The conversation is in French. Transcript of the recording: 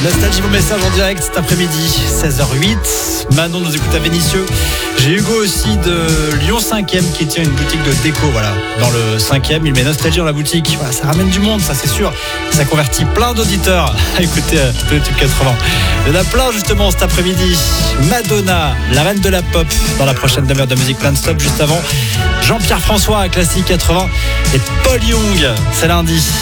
Nostalgie, vos messages en direct cet après-midi, 16h08. Manon nous écoute à Vénissieux. J'ai Hugo aussi de Lyon 5e qui tient une boutique de déco, voilà, dans le 5e. Il met Nostalgie dans la boutique. Voilà, ça ramène du monde, ça c'est sûr. Ça convertit plein d'auditeurs à écouter tous les tubes 80. Il y en a plein justement cet après-midi. Madonna, la reine de la pop, dans la prochaine demi-heure de musique non-stop. Juste avant, Jean-Pierre François, classique 80. Et Paul Young, c'est lundi.